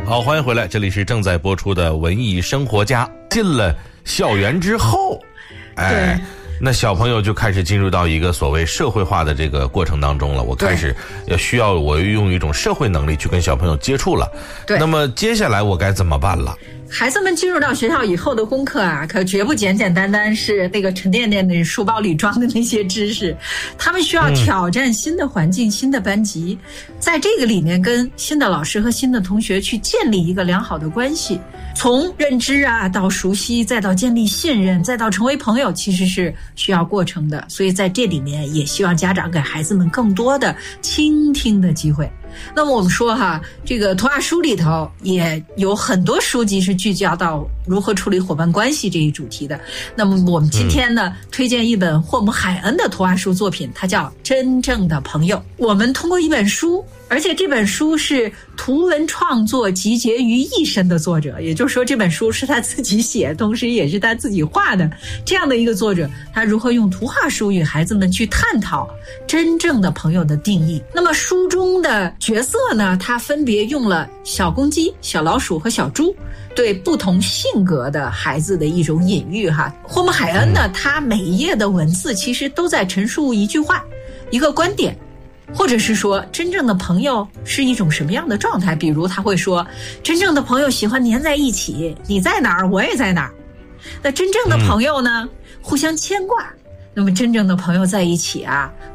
好，欢迎回来，这里是正在播出的文艺生活家。进了校园之后，那小朋友就开始进入到一个所谓社会化的这个过程当中了。我开始需要我用一种社会能力去跟小朋友接触了。对，那么接下来我该怎么办了？ 孩子们进入到学校以后的功课啊，可绝不简简单单是那个沉甸甸的书包里装的那些知识，他们需要挑战新的环境、新的班级，在这个里面跟新的老师和新的同学去建立一个良好的关系，从认知啊到熟悉，再到建立信任，再到成为朋友，其实是需要过程的。所以在这里面也希望家长给孩子们更多的倾听的机会。那么我们说哈，这个图画书里头也有很多书籍是聚焦到如何处理伙伴关系这一主题的。那么我们今天呢，推荐一本霍姆海恩的图画书作品，它叫《真正的朋友》。我们通过一本书，而且这本书是图文创作集结于一身的作者，也就是说这本书是他自己写，同时也是他自己画的，这样的一个作者，他如何用图画书与孩子们去探讨真正的朋友的定义。那么书中的角色呢，他分别用了小公鸡、小老鼠和小猪，对不同性格的孩子的一种隐喻哈。霍姆海恩呢，他每一页的文字其实都在陈述一句话，一个观点，或者是说真正的朋友是一种什么样的状态。比如他会说，真正的朋友喜欢黏在一起，你在哪儿我也在哪儿。那真正的朋友呢，互相牵挂。那么真正的朋友在一起啊，